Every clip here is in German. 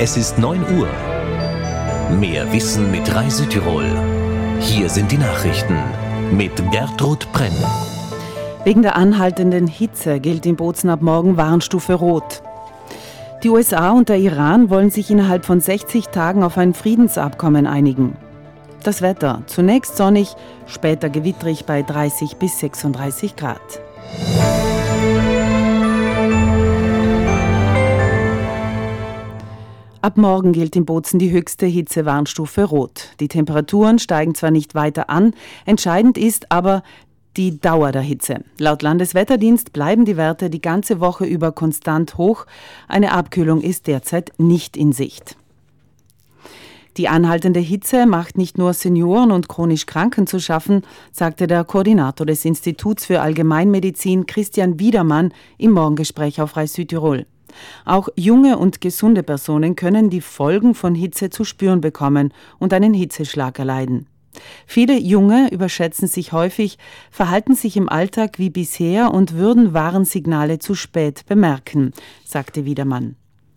Es ist 9 Uhr. Mehr Wissen mit Rai Südtirol. Hier sind die Nachrichten mit Gertrud Brenn. Wegen der anhaltenden Hitze gilt in Bozen ab morgen Warnstufe Rot. Die USA und der Iran wollen sich innerhalb von 60 Tagen auf ein Friedensabkommen einigen. Das Wetter: zunächst sonnig, später gewittrig bei 30 bis 36 Grad. Ab morgen gilt in Bozen die höchste Hitzewarnstufe Rot. Die Temperaturen steigen zwar nicht weiter an, entscheidend ist aber die Dauer der Hitze. Laut Landeswetterdienst bleiben die Werte die ganze Woche über konstant hoch. Eine Abkühlung ist derzeit nicht in Sicht. Die anhaltende Hitze macht nicht nur Senioren und chronisch Kranken zu schaffen, sagte der Koordinator des Instituts für Allgemeinmedizin Christian Wiedermann im Morgengespräch auf Rai Südtirol. Auch junge und gesunde Personen können die Folgen von Hitze zu spüren bekommen und einen Hitzeschlag erleiden. Viele Junge überschätzen sich häufig, verhalten sich im Alltag wie bisher und würden Warnsignale zu spät bemerken, sagte Wiedermann.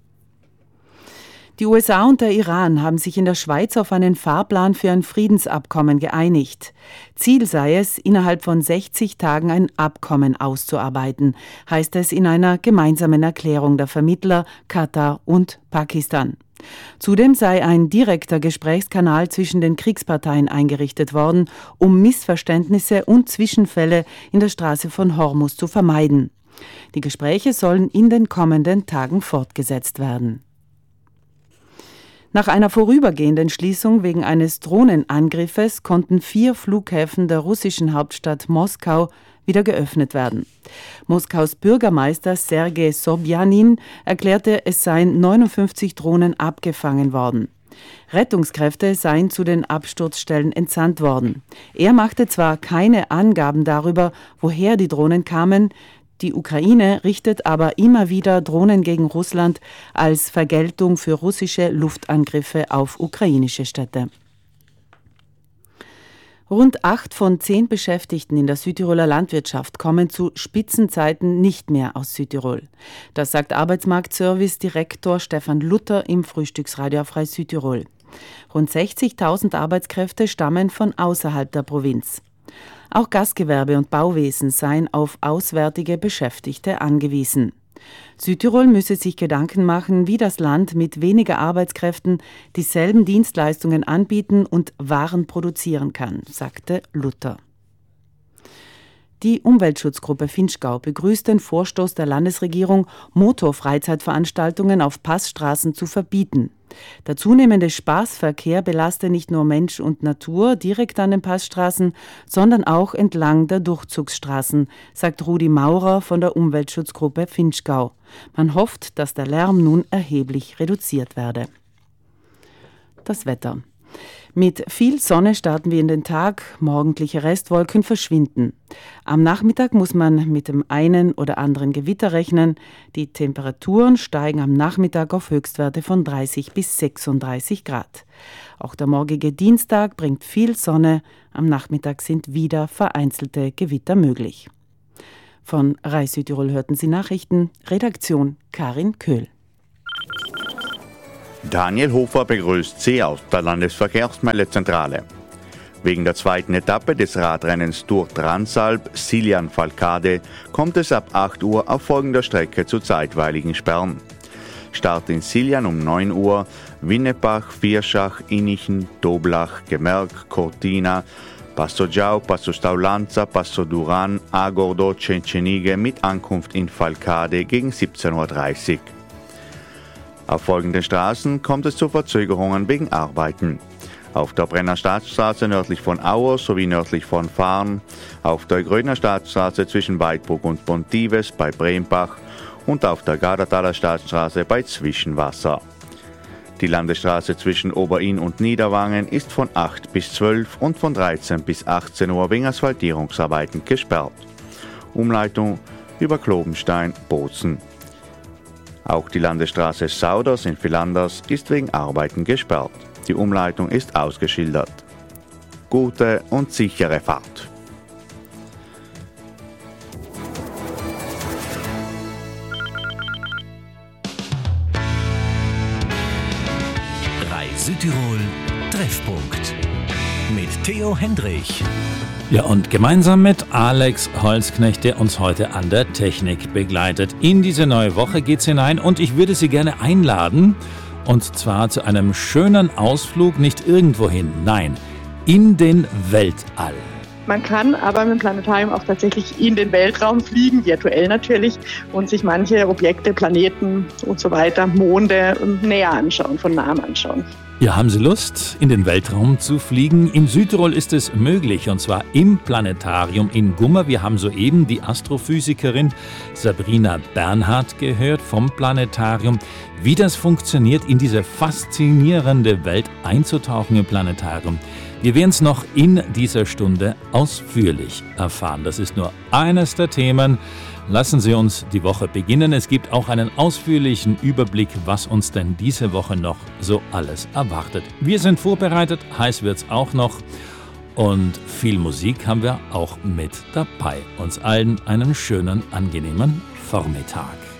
Die USA und der Iran haben sich in der Schweiz auf einen Fahrplan für ein Friedensabkommen geeinigt. Ziel sei es, innerhalb von 60 Tagen ein Abkommen auszuarbeiten, heißt es in einer gemeinsamen Erklärung der Vermittler Katar und Pakistan. Zudem sei ein direkter Gesprächskanal zwischen den Kriegsparteien eingerichtet worden, um Missverständnisse und Zwischenfälle in der Straße von Hormuz zu vermeiden. Die Gespräche sollen in den kommenden Tagen fortgesetzt werden. Nach einer vorübergehenden Schließung wegen eines Drohnenangriffes konnten 4 Flughäfen der russischen Hauptstadt Moskau wieder geöffnet werden. Moskaus Bürgermeister Sergei Sobjanin erklärte, es seien 59 Drohnen abgefangen worden. Rettungskräfte seien zu den Absturzstellen entsandt worden. Er machte zwar keine Angaben darüber, woher die Drohnen kamen. Die Ukraine richtet aber immer wieder Drohnen gegen Russland als Vergeltung für russische Luftangriffe auf ukrainische Städte. Rund 8 von 10 Beschäftigten in der Südtiroler Landwirtschaft kommen zu Spitzenzeiten nicht mehr aus Südtirol. Das sagt Arbeitsmarktservice-Direktor Stefan Luther im Frühstücksradio auf Rai Südtirol. Rund 60.000 Arbeitskräfte stammen von außerhalb der Provinz. Auch Gastgewerbe und Bauwesen seien auf auswärtige Beschäftigte angewiesen. Südtirol müsse sich Gedanken machen, wie das Land mit weniger Arbeitskräften dieselben Dienstleistungen anbieten und Waren produzieren kann, sagte Luther. Die Umweltschutzgruppe Vinschgau begrüßt den Vorstoß der Landesregierung, Motorfreizeitveranstaltungen auf Passstraßen zu verbieten. Der zunehmende Spaßverkehr belaste nicht nur Mensch und Natur direkt an den Passstraßen, sondern auch entlang der Durchzugsstraßen, sagt Rudi Maurer von der Umweltschutzgruppe Vinschgau. Man hofft, dass der Lärm nun erheblich reduziert werde. Das Wetter. Mit viel Sonne starten wir in den Tag, morgendliche Restwolken verschwinden. Am Nachmittag muss man mit dem einen oder anderen Gewitter rechnen. Die Temperaturen steigen am Nachmittag auf Höchstwerte von 30 bis 36 Grad. Auch der morgige Dienstag bringt viel Sonne. Am Nachmittag sind wieder vereinzelte Gewitter möglich. Von Rai Südtirol hörten Sie Nachrichten. Redaktion Karin Köhl. Daniel Hofer begrüßt Sie aus der Landesverkehrsmeldezentrale. Wegen der zweiten Etappe des Radrennens Tour Transalp Siljan-Falcade kommt es ab 8 Uhr auf folgender Strecke zu zeitweiligen Sperren. Start in Siljan um 9 Uhr, Winnebach, Vierschach, Innichen, Toblach, Gemerk, Cortina, Passo Giao, Passo Staulanza, Passo Duran, Agordo, Cenchenige mit Ankunft in Falcade gegen 17.30 Uhr. Auf folgenden Straßen kommt es zu Verzögerungen wegen Arbeiten. Auf der Brenner Staatsstraße nördlich von Auer sowie nördlich von Farn, auf der Grödner Staatsstraße zwischen Weidbruck und Pontives bei Brembach und auf der Gardertaler Staatsstraße bei Zwischenwasser. Die Landesstraße zwischen Oberinn und Niederwangen ist von 8 bis 12 und von 13 bis 18 Uhr wegen Asphaltierungsarbeiten gesperrt. Umleitung über Klobenstein, Bozen. Auch die Landesstraße Sauders in Villanders ist wegen Arbeiten gesperrt. Die Umleitung ist ausgeschildert. Gute und sichere Fahrt. Südtirol Treffpunkt mit Theo Hendrich. Ja, und gemeinsam mit Alex Holzknecht, der uns heute an der Technik begleitet. In diese neue Woche geht's hinein und ich würde Sie gerne einladen, und zwar zu einem schönen Ausflug, nicht irgendwohin, nein, in den Weltall. Man kann aber mit dem Planetarium auch tatsächlich in den Weltraum fliegen, virtuell natürlich, und sich manche Objekte, Planeten und so weiter, Monde näher anschauen, von nahem anschauen. Ja, haben Sie Lust, in den Weltraum zu fliegen? In Südtirol ist es möglich, und zwar im Planetarium in Gummer. Wir haben soeben die Astrophysikerin Sabrina Bernhardt gehört vom Planetarium, wie das funktioniert, in diese faszinierende Welt einzutauchen im Planetarium. Wir werden es noch in dieser Stunde ausführlich erfahren. Das ist nur eines der Themen. Lassen Sie uns die Woche beginnen. Es gibt auch einen ausführlichen Überblick, was uns denn diese Woche noch so alles erwartet. Wir sind vorbereitet, heiß wird's auch noch und viel Musik haben wir auch mit dabei. Uns allen einen schönen, angenehmen Vormittag.